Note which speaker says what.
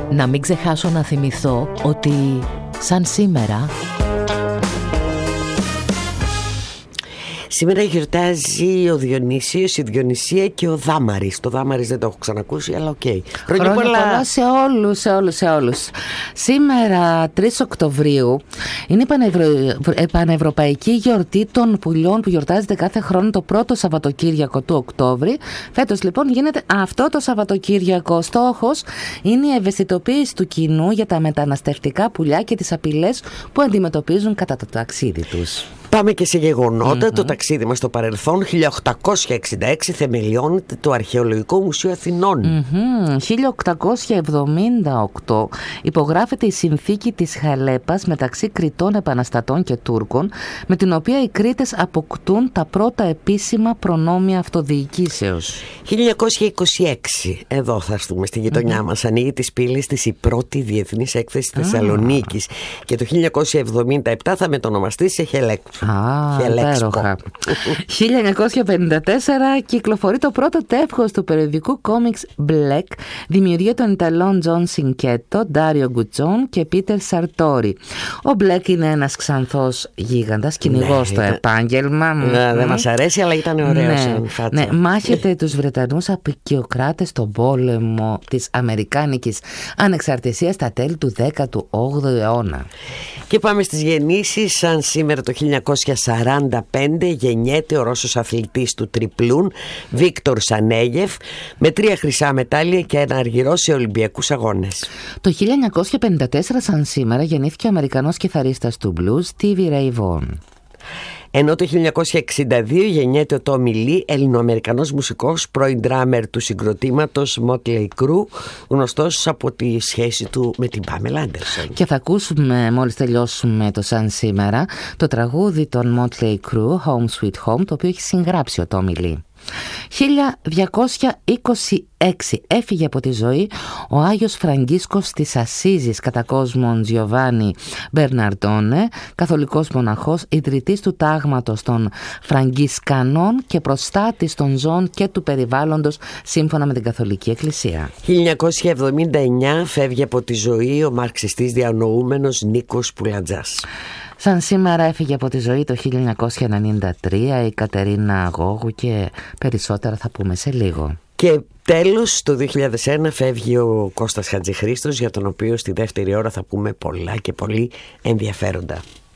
Speaker 1: Να μην ξεχάσω να θυμηθώ ότι σαν σήμερα...
Speaker 2: Σήμερα γιορτάζει ο Διονύσιος, η Διονυσία και ο Δάμαρης. Το Δάμαρης δεν το έχω ξανακούσει, αλλά οκ.
Speaker 1: Χρόνια πολλά σε όλους. Σήμερα 3 Οκτωβρίου είναι η πανευρωπαϊκή γιορτή των πουλιών που γιορτάζεται κάθε χρόνο το πρώτο Σαββατοκύριακο του Οκτώβρη. Φέτος λοιπόν γίνεται αυτό το Σαββατοκύριακο. Στόχος είναι η ευαισθητοποίηση του κοινού για τα μεταναστευτικά πουλιά και τις απειλές που αντιμετωπίζουν κατά το ταξίδι τους.
Speaker 2: Πάμε και σε γεγονότα. Το ταξίδι μας στο παρελθόν. 1866 θεμελιώνεται το Αρχαιολογικό Μουσείο Αθηνών.
Speaker 1: 1878 υπογράφεται η συνθήκη της Χαλέπας μεταξύ Κρητών επαναστατών και Τούρκων, με την οποία οι Κρήτες αποκτούν τα πρώτα επίσημα προνόμια αυτοδιοικήσεως.
Speaker 2: 1926, εδώ θα έρθουμε στη γειτονιά μας, ανοίγει τις πύλες της η πρώτη διεθνής έκθεση Θεσσαλονίκης και το 1977 θα μετονομαστεί σε
Speaker 1: υπέροχα. 1954 κυκλοφορεί το πρώτο τεύχος του περιοδικού Comics Black, δημιουργία των Ιταλών Τζον Σινκέτο, Ντάριο Γκουτζόν και Πίτερ Σαρτόρι. Ο Black είναι ένας ξανθός γίγαντας, κυνηγός στο επάγγελμα.
Speaker 2: Δεν μας αρέσει, αλλά ήταν ωραίος.
Speaker 1: Μάχεται τους Βρετανούς απικιοκράτες στον πόλεμο της Αμερικάνικης Ανεξαρτησίας στα τέλη του 18ου αιώνα.
Speaker 2: Και πάμε στις γεννήσεις. Σαν σήμερα το 1945 γεννιέται ο Ρώσος αθλητής του τριπλούν Βίκτορ Σανέγεφ με 3 χρυσά μετάλλια και 1 αργυρό σε Ολυμπιακούς αγώνες.
Speaker 1: Το 1954 σαν σήμερα γεννήθηκε ο Αμερικανός κιθαρίστας του blues Stevie Ray Vaughan.
Speaker 2: Ενώ το 1962 γεννιέται ο Τόμι Λι, Ελληνοαμερικανός μουσικός, πρώην ντράμερ του συγκροτήματος Motley Crue, γνωστός από τη σχέση του με την Πάμελα Άντερσον.
Speaker 1: Και θα ακούσουμε μόλις τελειώσουμε το σαν σήμερα το τραγούδι των Motley Crue, Home Sweet Home, το οποίο έχει συγγράψει ο Τόμι Λι. 1226 έφυγε από τη ζωή ο Άγιος Φραγκίσκος της Ασσίζης, κατά κόσμον Τζιοβάνι Μπερναρντόνε, καθολικός μοναχός, ιδρυτής του τάγματος των Φραγκισκανών και προστάτης των ζώων και του περιβάλλοντος σύμφωνα με την Καθολική Εκκλησία.
Speaker 2: 1979 φεύγει από τη ζωή ο μαρξιστής διανοούμενος Νίκος Πουλατζάς.
Speaker 1: Σαν σήμερα έφυγε από τη ζωή το 1993 η Κατερίνα Αγώγου και περισσότερα θα πούμε σε λίγο.
Speaker 2: Και τέλος, το 2001 φεύγει ο Κώστας Χατζηχρήστος, για τον οποίο στη δεύτερη ώρα θα πούμε πολλά και πολύ ενδιαφέροντα.